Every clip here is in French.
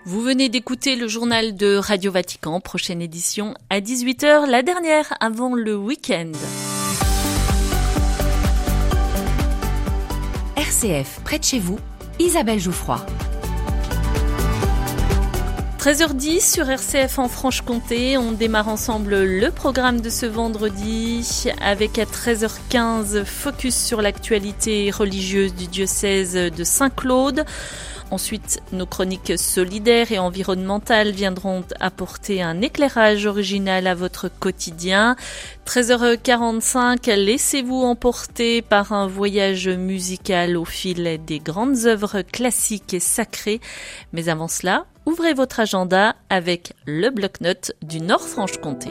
Vous venez d'écouter le journal de Radio Vatican, prochaine édition à 18h, la dernière avant le week-end. RCF, près de chez vous, Isabelle Jouffroy. 13h10 sur RCF en Franche-Comté, on démarre ensemble le programme de ce vendredi avec à 13h15 focus sur l'actualité religieuse du diocèse de Saint-Claude. Ensuite, nos chroniques solidaires et environnementales viendront apporter un éclairage original à votre quotidien. 13h45, laissez-vous emporter par un voyage musical au fil des grandes œuvres classiques et sacrées. Mais avant cela, ouvrez votre agenda avec le bloc-notes du Nord-Franche-Comté.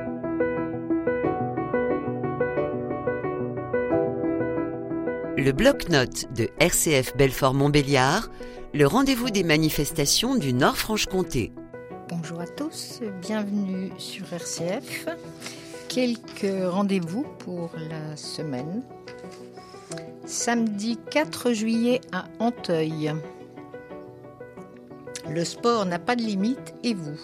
Le bloc-notes de RCF Belfort-Montbéliard, le rendez-vous des manifestations du Nord-Franche-Comté. Bonjour à tous, bienvenue sur RCF. Quelques rendez-vous pour la semaine. Samedi 4 juillet à Anteuil. Le sport n'a pas de limite et vous.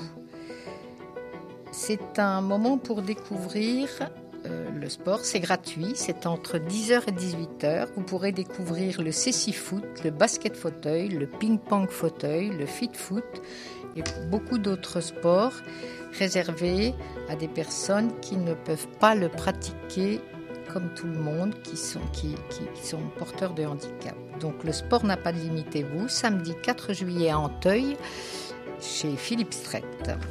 C'est un moment pour découvrir le sport, c'est gratuit, c'est entre 10h et 18h. Vous pourrez découvrir le cécifoot, le basket fauteuil, le ping-pong fauteuil, le fit-foot et beaucoup d'autres sports réservés à des personnes qui ne peuvent pas le pratiquer comme tout le monde, qui sont porteurs de handicap. Donc le sport n'a pas de limite et vous, samedi 4 juillet à Anteuil, chez Philippe Strait.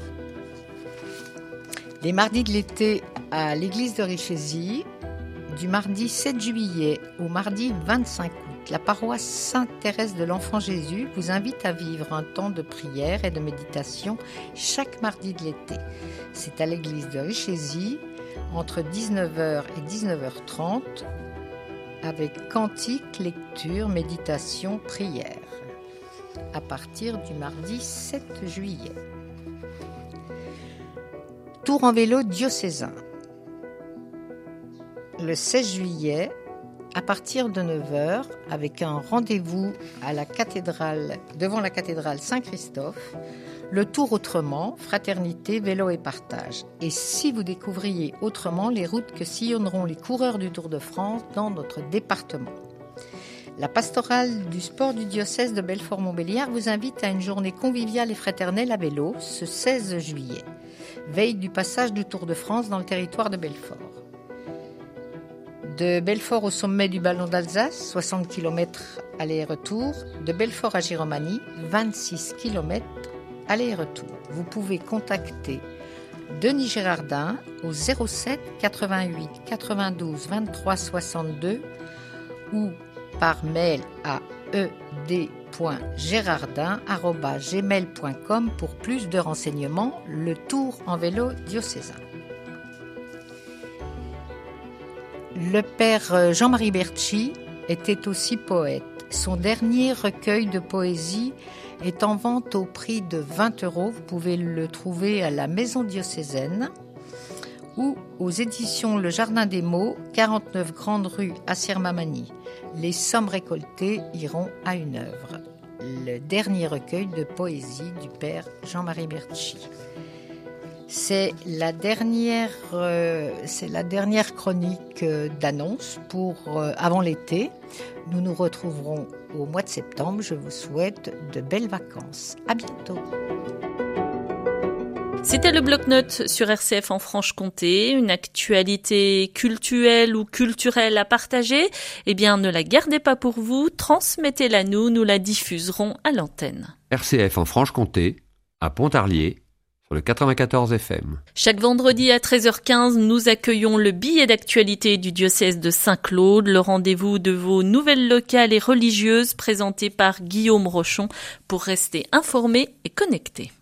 Les mardis de l'été à l'église de Richézy, du mardi 7 juillet au mardi 25 août, la paroisse Sainte-Thérèse de l'Enfant Jésus vous invite à vivre un temps de prière et de méditation chaque mardi de l'été. C'est à l'église de Richézy, entre 19h et 19h30, avec cantique, lecture, méditation, prière, à partir du mardi 7 juillet. Tour en vélo diocésain. Le 16 juillet, à partir de 9h, avec un rendez-vous à la cathédrale, devant la cathédrale Saint-Christophe, le Tour autrement, fraternité, vélo et partage. Et si vous découvriez autrement les routes que sillonneront les coureurs du Tour de France dans notre département. La pastorale du sport du diocèse de Belfort-Montbéliard vous invite à une journée conviviale et fraternelle à vélo ce 16 juillet. Veille du passage du Tour de France dans le territoire de Belfort. De Belfort au sommet du Ballon d'Alsace, 60 km aller-retour. De Belfort à Giromagny, 26 km aller-retour. Vous pouvez contacter Denis Gérardin au 07 88 92 23 62 ou par mail à ed.gerardin@gmail.com pour plus de renseignements. Le Tour en vélo diocésain. Le père Jean-Marie Bertschy était aussi poète. Son dernier recueil de poésie est en vente au prix de 20 €. Vous pouvez le trouver à la Maison diocésaine ou aux éditions Le Jardin des Mots, 49 Grande Rue à Sermamani. Les sommes récoltées iront à une œuvre. Le dernier recueil de poésie du père Jean-Marie Bertschy. C'est la dernière chronique d'annonce pour avant l'été. Nous nous retrouverons au mois de septembre. Je vous souhaite de belles vacances. À bientôt. C'était le bloc-notes sur RCF en Franche-Comté, une actualité cultuelle ou culturelle à partager. Eh bien, ne la gardez pas pour vous, transmettez-la nous la diffuserons à l'antenne. RCF en Franche-Comté, à Pontarlier, sur le 94 FM. Chaque vendredi à 13h15, nous accueillons le billet d'actualité du diocèse de Saint-Claude, le rendez-vous de vos nouvelles locales et religieuses présentées par Guillaume Rochon pour rester informés et connectés.